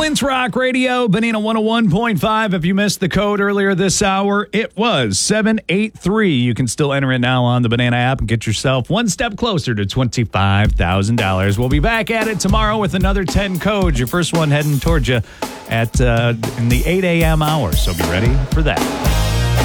Flint's Rock Radio, Banana 101.5. If you missed the code earlier this hour, it was 783. You can still enter it now on the Banana app and get yourself one step closer to $25,000. We'll be back at it tomorrow with another 10 codes. Your first one heading towards you at in the 8 a.m. hour, so be ready for that.